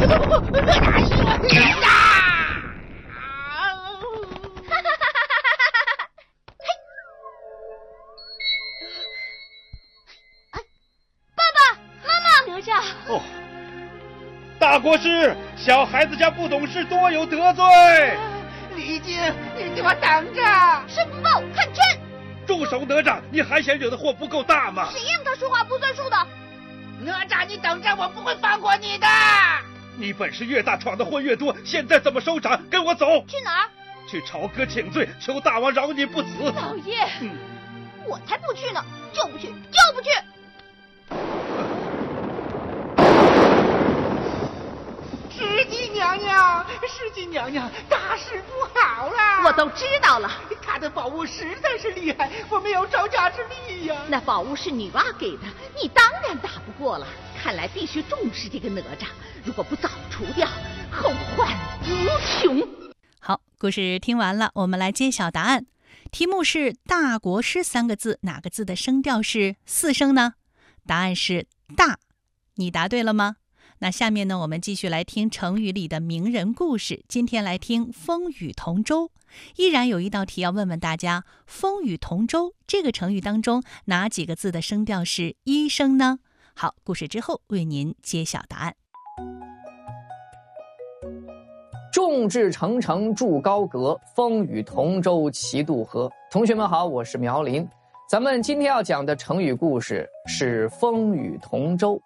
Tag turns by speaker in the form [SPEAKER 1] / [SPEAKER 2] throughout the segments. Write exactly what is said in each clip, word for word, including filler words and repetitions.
[SPEAKER 1] 哪是我的呀？
[SPEAKER 2] 爸爸妈妈，
[SPEAKER 3] 哪吒。
[SPEAKER 4] 哦，大国师，小孩子家不懂事，多有得罪。
[SPEAKER 1] 李靖，你给我等着！
[SPEAKER 2] 申不够，看真！
[SPEAKER 4] 住手，哪吒！你还嫌惹的祸不够大吗？
[SPEAKER 2] 谁让他说话不算数的？
[SPEAKER 1] 哪吒，你等着，我不会放过你的！
[SPEAKER 4] 你本事越大，闯的祸越多，现在怎么收场？跟我走！
[SPEAKER 2] 去哪儿？
[SPEAKER 4] 去朝歌请罪，求大王饶你不死。
[SPEAKER 2] 老爷，
[SPEAKER 4] 嗯，
[SPEAKER 2] 我才不去呢！就不去，就不去！
[SPEAKER 1] 石矶娘娘，石矶娘娘，大事不好了！
[SPEAKER 3] 我都知道了，
[SPEAKER 1] 他的宝物实在是厉害，我没有招架之力呀。
[SPEAKER 3] 那宝物是女娲给的，你当然打不过了。看来必须重视这个哪吒，如果不早除掉，后患无穷。
[SPEAKER 5] 好，故事听完了，我们来揭晓答案。题目是大国师三个字，哪个字的声调是四声呢？答案是大。你答对了吗？那下面呢，我们继续来听成语里的名人故事。今天来听风雨同舟。依然有一道题要问问大家，风雨同舟这个成语当中，哪几个字的声调是一声呢？好，故事之后为您揭晓答案。
[SPEAKER 6] 众志成城筑高阁，风雨同舟齐渡河。同学们好，我是苗林。咱们今天要讲的成语故事是风雨同舟。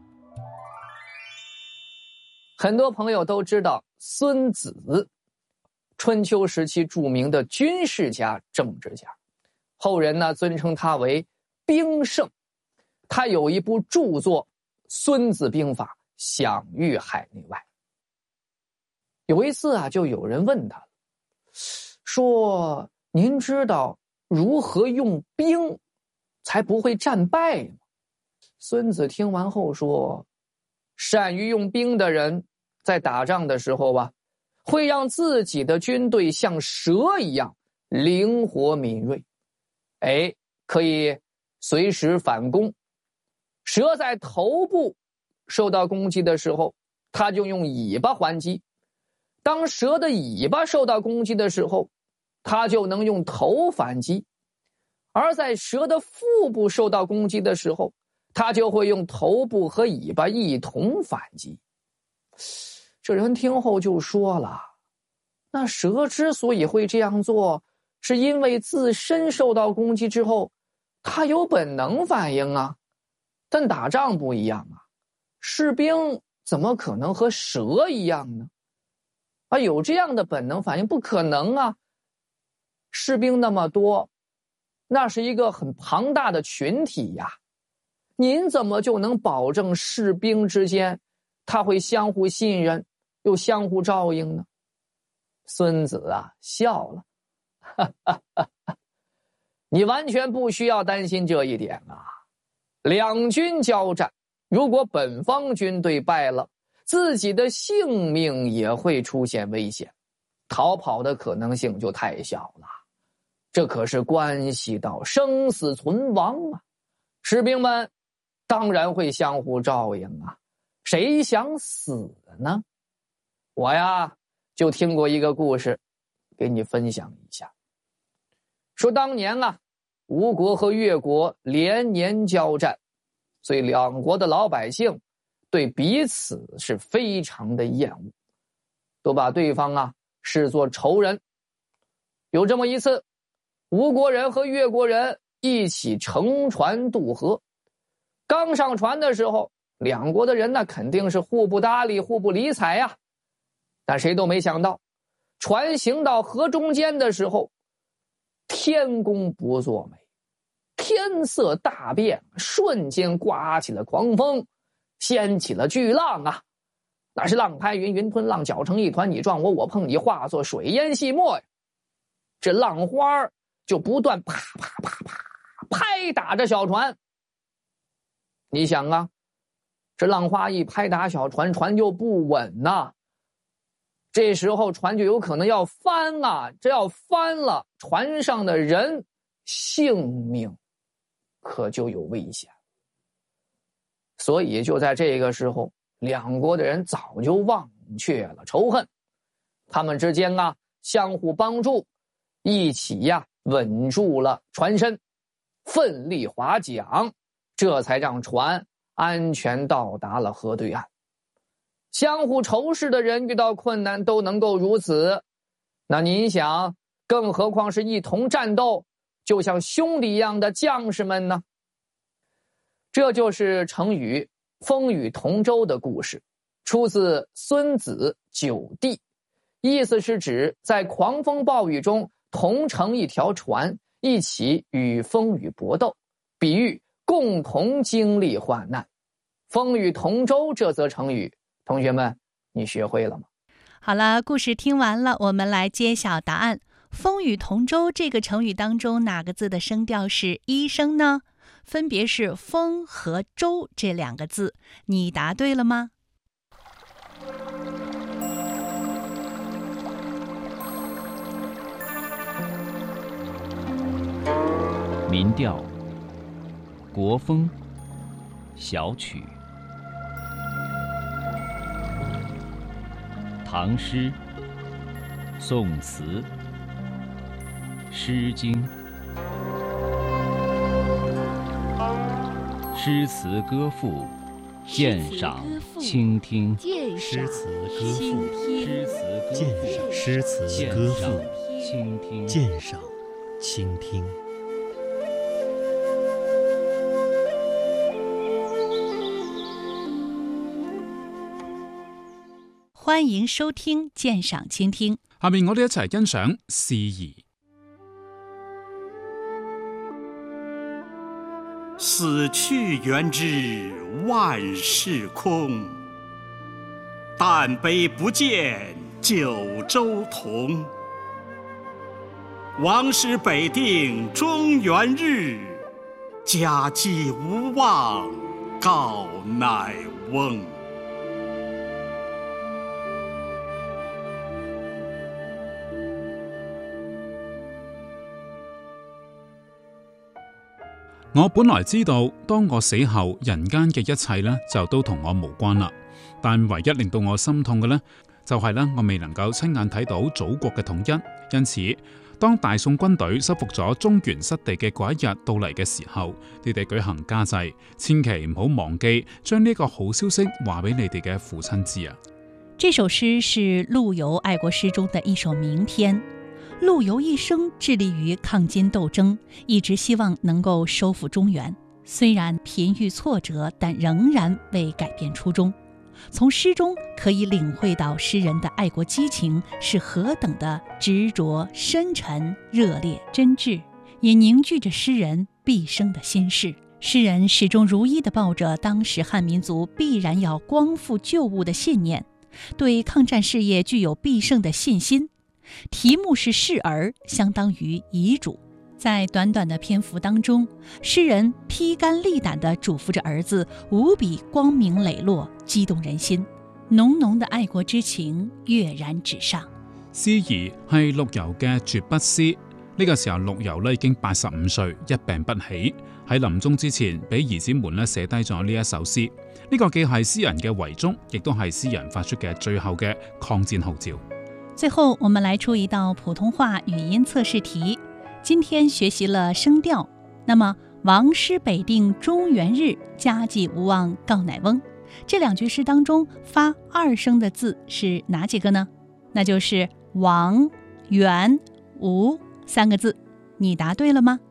[SPEAKER 6] 很多朋友都知道孙子，春秋时期著名的军事家、政治家，后人呢尊称他为兵圣。他有一部著作《孙子兵法》，享誉海内外。有一次啊，就有人问他说：“您知道如何用兵才不会战败吗？”孙子听完后说：“善于用兵的人，在打仗的时候啊，会让自己的军队像蛇一样灵活敏锐，哎，可以随时反攻。蛇在头部受到攻击的时候，它就用尾巴还击；当蛇的尾巴受到攻击的时候，它就能用头反击；而在蛇的腹部受到攻击的时候，它就会用头部和尾巴一同反击。”这人听后就说了，那蛇之所以会这样做，是因为自身受到攻击之后，它有本能反应啊。但打仗不一样啊，士兵怎么可能和蛇一样呢？啊，有这样的本能反应不可能啊。士兵那么多，那是一个很庞大的群体呀，您怎么就能保证士兵之间他会相互信任又相互照应呢？孙子啊笑了，哈哈哈哈，你完全不需要担心这一点啊。两军交战，如果本方军队败了，自己的性命也会出现危险，逃跑的可能性就太小了。这可是关系到生死存亡啊！士兵们当然会相互照应啊，谁想死呢？我呀就听过一个故事，给你分享一下。说当年啊，吴国和越国连年交战，所以两国的老百姓对彼此是非常的厌恶，都把对方啊视作仇人。有这么一次，吴国人和越国人一起乘船渡河，刚上船的时候，两国的人呢肯定是互不搭理互不理睬呀。但谁都没想到，船行到河中间的时候，天公不作美，天色大变，瞬间刮起了狂风，掀起了巨浪啊！那是浪拍云，云吞浪，搅成一团，你撞我，我碰你，化作水烟细沫呀。这浪花就不断啪啪啪啪拍打着小船。你想啊，这浪花一拍打小船，船就不稳呐、啊。这时候船就有可能要翻啊，这要翻了，船上的人性命可就有危险。所以就在这个时候， 两国的人早就忘却了仇恨，他们之间啊相互帮助，一起呀稳住了船身，奋力划桨，这才让船安全到达了河对岸。相互仇视的人遇到困难都能够如此，那您想，更何况是一同战斗，就像兄弟一样的将士们呢？这就是成语风雨同舟的故事，出自《孙子九地》，意思是指在狂风暴雨中同乘一条船，一起与风雨搏斗，比喻共同经历患难。风雨同舟这则成语，同学们你学会了吗？
[SPEAKER 5] 好了，故事听完了，我们来揭晓答案。风雨同舟这个成语当中，哪个字的声调是一声呢？分别是风和舟这两个字，你答对了吗？
[SPEAKER 7] 民调、国风、小曲、唐诗、宋词、诗经、诗词歌赋、鉴赏、倾听。
[SPEAKER 8] 诗词歌赋、
[SPEAKER 7] 诗词歌
[SPEAKER 8] 鉴
[SPEAKER 7] 赋、
[SPEAKER 8] 赏、诗词歌赋、
[SPEAKER 7] 倾听。
[SPEAKER 8] 鉴赏、倾听。
[SPEAKER 5] 歡迎收聽鑑賞傾聽。
[SPEAKER 9] 下面我哋一齊欣賞詩兒。
[SPEAKER 10] 死去元知萬事空，但悲不見九州同。王師北定中原日，家祭無忘告乃翁。
[SPEAKER 9] 我本來知道，當我死後，人間嘅一切呢，就都同我無關啦。但唯一令到我心痛嘅呢，就係呢，我未能夠親眼睇到祖國嘅統一。因此，當大宋軍隊收復咗中原失地嘅嗰一日到嚟嘅時候，你哋舉行家祭，千祈唔好忘記將呢個好消息話俾你哋嘅父親知啊！
[SPEAKER 5] 這首詩是陸游愛國詩中的一首名篇。陸游一生致力於抗金鬥爭，一直希望能夠收復中原。雖然頻遇挫折，但仍然未改變初衷。從詩中可以領會到詩人的愛國激情是何等的執着、深沉、熱烈、真摯，也凝聚着詩人畢生的心事。詩人始終如一地抱着當時漢民族必然要光復舊物的信念，對抗戰事業具有必勝的信心。題目是示兒，相當於遺囑。在短短的篇幅當中，詩人披肝瀝膽地囑咐着兒子，無比光明磊落，激動人心，濃濃的愛國之情躍然紙上。
[SPEAKER 9] 詩兒係陸游嘅絕筆詩，呢、這個時候陸游咧已經八十五歲，一病不起，喺臨終之前俾兒子們咧寫低咗呢一首詩。呢、這個既係詩人嘅遺囑，亦都係詩人發出嘅最後嘅抗戰號召。
[SPEAKER 5] 最後，我們來出一道普通話語音測試題。今天學習了聲調，那麼王師北定中原日，家祭無忘告乃翁，這兩句詩當中發二聲的字是哪幾個呢？那就是王、元、吳三個字。你答對了嗎？